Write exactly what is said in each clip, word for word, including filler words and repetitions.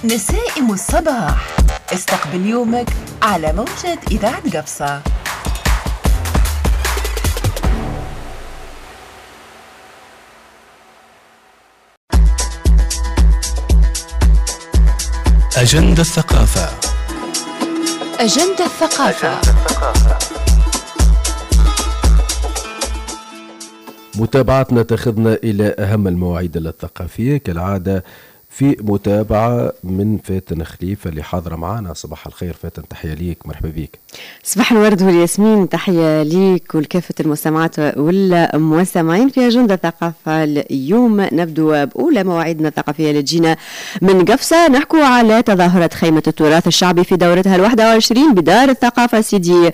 نسائم الصباح، استقبل يومك على موجة إذاعة قفصة. أجندة الثقافة. أجندة الثقافة. متابعتنا تاخذنا إلى أهم المواعيد الثقافية كالعادة في متابعة من فاتن خليفة اللي حاضرة معنا. صباح الخير فاتن، تحية ليك، مرحبا بيك. صباح الورد والياسمين، تحية ليك ولكافة المستمعات والمستمعين في أجندة الثقافة. اليوم نبدو بأولى مواعيدنا الثقافية اللي تجينا من قفصة. نحكو على تظاهرة خيمة التراث الشعبي في دورتها الواحد وعشرين بدار الثقافة سيدي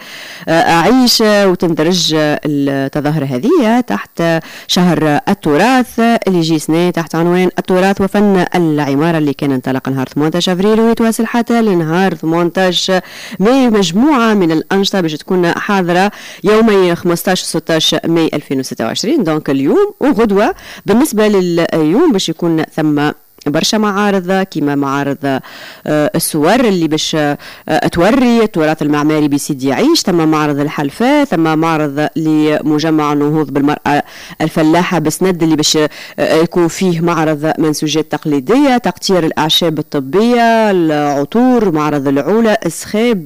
عيش، وتندرج التظاهرة هذه تحت شهر التراث اللي يجي سنة تحت عنوان التراث وفن العمارة، اللي كان انطلق نهار ثمانية عشر أبريل ويتواصل حتى لنهار ثمانية عشر ماي. مجموعة من الأنشطة باش تكون حاضرة يومي خمسة عشر ستة عشر ماي ألفين وستة وعشرين، دونك اليوم وغدوة. بالنسبة لليوم باش يكون ثم برشا معارض كيما معارض الصور اللي باش توري التراث المعماري بسيدي عيش، ثم معرض الحلفاء، ثم معرض لمجمع النهوض بالمرأة الفلاحة بسند اللي باش يكون فيه معرض منسوجات تقليدية، تقطير الأعشاب الطبية، العطور، معرض العولة، السخاب،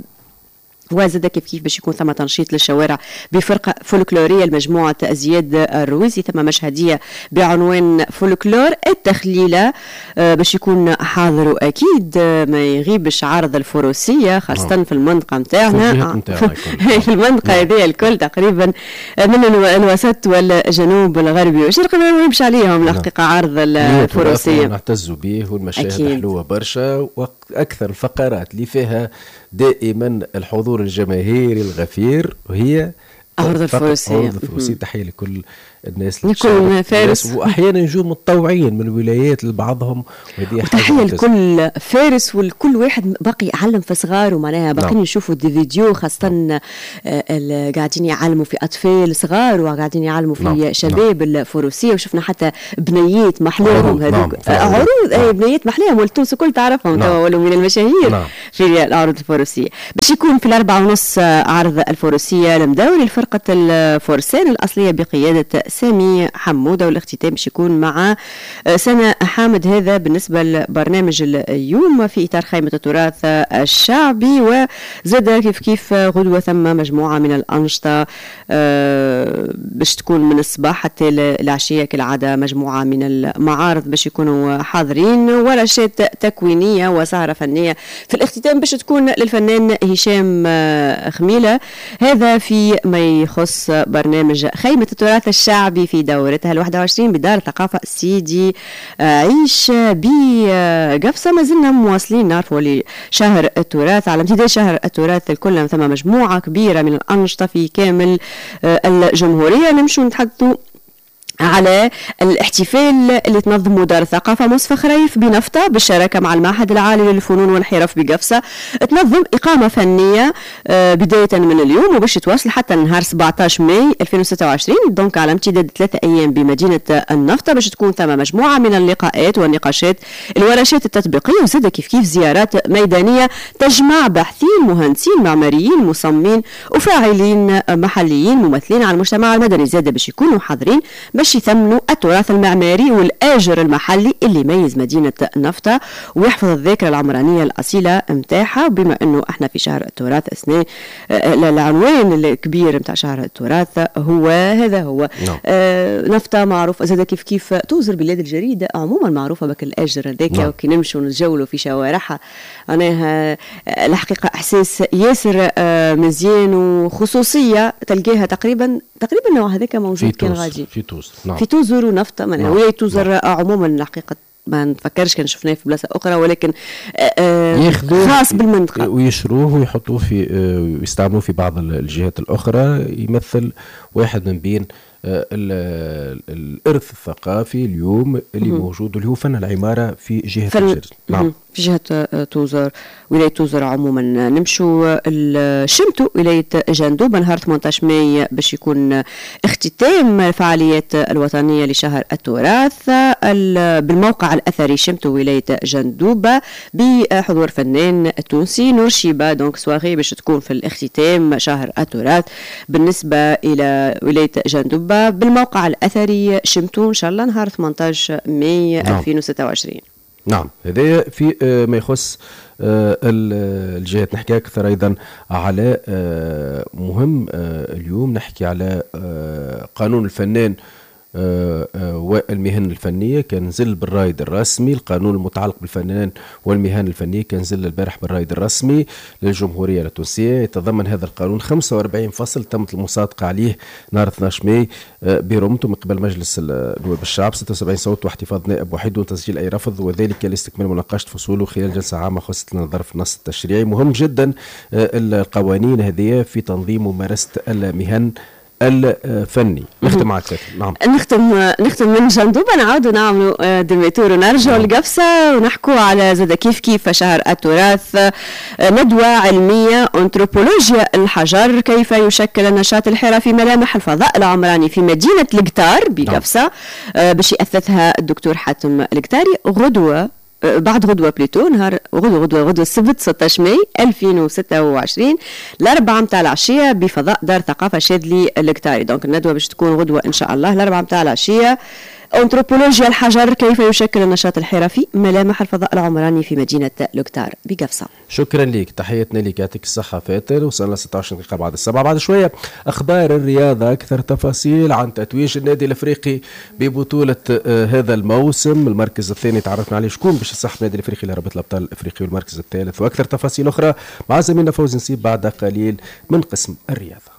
وزاد كيف كيف باش يكون ثم تنشيط للشوارع بفرقة فولكلورية لمجموعة زياد الرويزي، ثم مشهدية بعنوان فولكلور التخليلة باش يكون حاضر، وأكيد ما يغيبش عرض الفروسية خاصة في المنطقة متاعنا في المنطقة هذه الكل تقريبا من الوسط والجنوب الغربي والشرق ما يغيبش عليهم الحقيقة عرض الفروسية. نعتزوا به والمشاهد حلوة برشا، وأكثر الفقرات اللي فيها دائما الحضور الجماهيري الغفير وهي عرض الفروسية. عرض الفروسية. تحية لكل الناس اللي يكون فارس، واحيانا يجوا متطوعين من الولايات لبعضهم، وهذه تحية لكل فارس والكل واحد باقي يعلم في صغار، ومعناها باقيين يشوفوا دي فيديو خاصة قاعدين يعلموا في أطفال صغار وقاعدين يعلموا في نعم. شباب نعم. الفروسية، وشفنا حتى بنيات محليهم هذوك نعم. عروض نعم. أي بنيات محليهم والتونس الكل تعرفهم نعم. توا من المشاهير نعم. في العروض الفروسية. باش يكون في الأربعة ونص عرض الفروسية المدوري لفرقة الفرسان الأصلية بقيادة سامي حمودة، والاختتام باش يكون مع سنة حامد. هذا بالنسبة لبرنامج اليوم في إطار خيمة التراث الشعبي. وزاد كيف كيف غدوة ثم مجموعة من الأنشطة باش تكون من الصباح حتى العشية كالعادة، مجموعة من المعارض باش يكونوا حاضرين، ورشات تكوينية وسهرة فنية في الاختتام باش تكون للفنان هشام خميلة. هذا في ما يخص برنامج خيمة التراث الشعبي في دورتها الواحد وعشرين بدار الثقافة سيدي عيش بقفصة. ما زلنا مواصلين نعرفوا لشهر التراث. على امتداد شهر التراث الكل ثم مجموعة كبيرة من الأنشطة في كامل الجمهورية. نمشوا نتحدثوا على الاحتفال اللي تنظمه دار الثقافة مصفى خريف بنفطة بالشراكة مع المعهد العالي للفنون والحرف بقفصة. تنظم إقامة فنية بداية من اليوم وباش تواصل حتى نهار سبعة عشر ماي ألفين وستة وعشرين، دونك على امتداد ثلاثة أيام بمدينة النفطة باش تكون ثم مجموعة من اللقاءات والنقاشات، الورشات التطبيقية، وزاد كيف كيف زيارات ميدانية تجمع باحثين مهندسين معماريين مصممين وفاعلين محليين ممثلين على المجتمع المدني. زاد باش يكونوا حاضرين باش يثمنوا التراث المعماري والآجر المحلي اللي يميز مدينة النفطة ويحفظ الذاكرة العمرانية الأصيلة متاعها. بما أنه احنا في شهر التراث أثناء العنوان الكبير متاع شهر التراث هو هذا هو نعم. آه نفطة معروف زاد كيف كيف توزر بلاد الجريدة عموما معروفة بك الآجر هذاك نعم. وكي نمشوا نتجولوا في شوارعها أنا الحقيقة إحساس ياسر آه مزيان، وخصوصية تلقاها تقريبا تقريبا نوع هذاك موجود كان غادي في توز نعم. في توزر ونفطة من نعم. توزر نعم. عموما الحقيقة ما نتفكرش كان شفناه في بلاصة أخرى، ولكن خاص بالمنطقة ويشروه ويحطوه في ويستعملوه في بعض الجهات الأخرى، يمثل واحد من بين الإرث الثقافي اليوم اللي موجود اللي هو فن العمارة في جهة الجرج. نعم في جهة توزر ولاية توزر عموما. نمشوا الشمتو ولاية جندوبة نهار ثمانية عشر ماي باش يكون اختتام الفعاليات الوطنية لشهر التراث بالموقع الأثري شمتو ولاية جندوبة بحضور فنان تونسي نور شيبة. دونك سواغي باش تكون في الاختتام شهر التراث بالنسبة إلى ولاية جندوبة بالموقع الأثري شمتو إن شاء الله نهار ثمانية عشر ماي ألفين وستة وعشرين. نعم هذا في ما يخص الجهات. نحكي أكثر أيضا على مهم اليوم نحكي على قانون الفنان والمهن الفنية. كان نزل بالرايد الرسمي القانون المتعلق بالفنان والمهن الفنية، كان نزل البارح بالرايد الرسمي للجمهورية التونسية. يتضمن هذا القانون خمسة وأربعين فصل تمت المصادقة عليه نهار اثني عشر ماي برمته من قبل مجلس نواب الشعب، ستة وسبعين صوت واحتفاظ نائب وحيد وتسجيل أي رفض، وذلك لاستكمال مناقشة فصوله خلال جلسة عامة خصت النظر في النص التشريعي. مهم جدا القوانين هذه في تنظيم وممارسة المهن الفني. نختم معك فاتن. نعم نختم نختم من جندوبة نعاودوا نعملوا ديميتور ونرجعوا لقفصة ونحكوا على زاد كيف كيف شهر التراث. ندوة علمية أنثروبولوجيا الحجر كيف يشكل النشاط الحرفي ملامح الفضاء العمراني في مدينة القطار بقفصة باش يأسسها الدكتور حاتم القطاري. غدوة بعد غدوة بليتو نهار غدوة غدوة غدوة السبت ستة عشر ماي ألفين وستة وعشرين الأربعة متاع العشية بفضاء دار ثقافة شاذلي القطاري. دونك الندوة باش تكون غدوة إن شاء الله الأربعة متاع العشية. أنثروبولوجيا الحجر كيف يشكل النشاط الحرفي ملامح الفضاء العمراني في مدينة القطار بقفصة. شكرا لك، تحياتنا لك، يعطيك الصحة فاتن. وصلنا ستة وعشرين دقيقة بعد السبعة. بعد شوية أخبار الرياضة، أكثر تفاصيل عن تتويج النادي الأفريقي ببطولة آه هذا الموسم. المركز الثاني تعرفنا عليه شكون باش يصاحب النادي الأفريقي لرابطة الأبطال الأفريقي، والمركز الثالث، وأكثر تفاصيل أخرى مع زميلنا فوزي نصيب بعد قليل من قسم الرياضة.